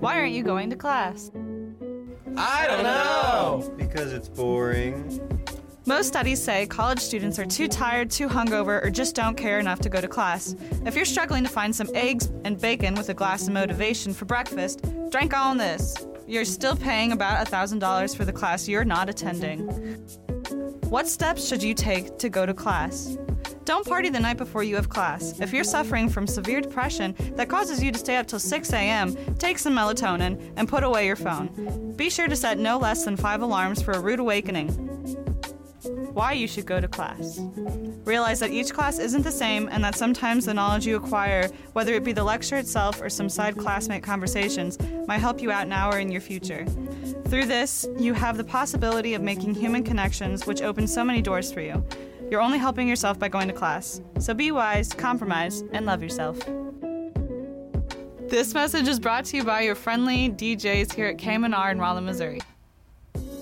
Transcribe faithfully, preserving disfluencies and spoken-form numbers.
Why aren't you going to class? I don't know! Because it's boring. Most studies say college students are too tired, too hungover, or just don't care enough to go to class. If you're struggling to find some eggs and bacon with a glass of motivation for breakfast, drink on this. You're still paying about one thousand dollars for the class you're not attending. What steps should you take to go to class? Don't party the night before you have class. If you're suffering from severe depression that causes you to stay up till six a.m., take some melatonin and put away your phone. Be sure to set no less than five alarms for a rude awakening. Why you should go to class. Realize that each class isn't the same and that sometimes the knowledge you acquire, whether it be the lecture itself or some side classmate conversations, might help you out now or in your future. Through this, you have the possibility of making human connections which open so many doors for you. You're only helping yourself by going to class. So be wise, compromise, and love yourself. This message is brought to you by your friendly D Js here at K M N R in Rolla, Missouri.